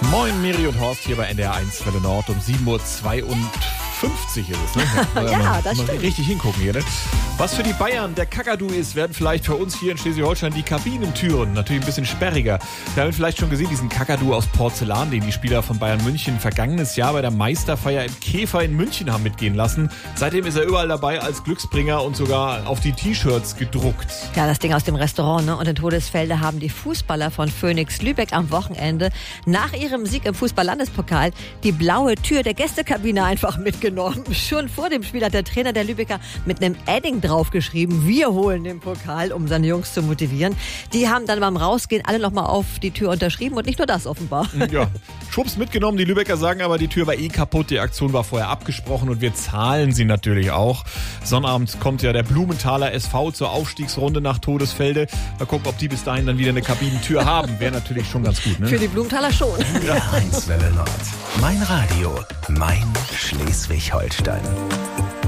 Moin, Miri und Horst hier bei NDR1 Welle Nord um 7.52 Uhr ist es, ne? Ja, das stimmt. Richtig hingucken hier, ne? Was für die Bayern der Kakadu ist, werden vielleicht für uns hier in Schleswig-Holstein die Kabinentüren natürlich ein bisschen sperriger. Wir haben vielleicht schon gesehen, diesen Kakadu aus Porzellan, den die Spieler von Bayern München vergangenes Jahr bei der Meisterfeier im Käfer in München haben mitgehen lassen. Seitdem ist er überall dabei als Glücksbringer und sogar auf die T-Shirts gedruckt. Ja, das Ding aus dem Restaurant, ne? Und in Todesfelde haben die Fußballer von Phoenix Lübeck am Wochenende nach ihrem Sieg im Fußball-Landespokal die blaue Tür der Gästekabine einfach mitgenommen. Schon vor dem Spiel hat der Trainer der Lübecker mit einem Edding draufgeschrieben, wir holen den Pokal, um seine Jungs zu motivieren. Die haben dann beim Rausgehen alle nochmal auf die Tür unterschrieben und nicht nur das offenbar. Ja, Schubs mitgenommen. Die Lübecker sagen aber, die Tür war eh kaputt. Die Aktion war vorher abgesprochen und wir zahlen sie natürlich auch. Sonnabend kommt ja der Blumenthaler SV zur Aufstiegsrunde nach Todesfelde. Mal gucken, ob die bis dahin dann wieder eine Kabinentür haben. Wäre natürlich schon ganz gut, ne? Für die Blumenthaler schon. NDR1 Welle Nord. Mein Radio, mein Schleswig-Holstein.